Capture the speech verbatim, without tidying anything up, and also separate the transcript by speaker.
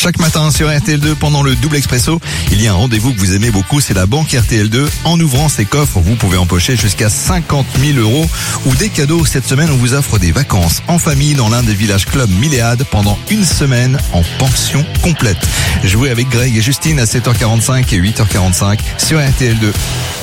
Speaker 1: Chaque matin sur R T L deux pendant le double expresso, il y a un rendez-vous que vous aimez beaucoup, c'est la banque R T L deux. En ouvrant ses coffres, vous pouvez empocher jusqu'à cinquante mille euros ou des cadeaux. Cette semaine, on vous offre des vacances en famille dans l'un des villages clubs Milléade pendant une semaine en pension complète. Jouez avec Greg et Justine à sept heures quarante-cinq et huit heures quarante-cinq sur R T L deux.